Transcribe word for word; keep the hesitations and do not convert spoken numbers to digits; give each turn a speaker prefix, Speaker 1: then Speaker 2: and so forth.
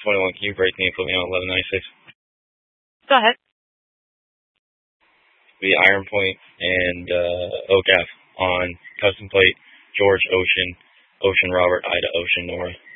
Speaker 1: twenty-one, can you break me and put me on eleven ninety-six?
Speaker 2: Go ahead.
Speaker 1: The Iron Point and uh, O C A F on custom plate George Ocean, Ocean Robert, Ida Ocean Nora.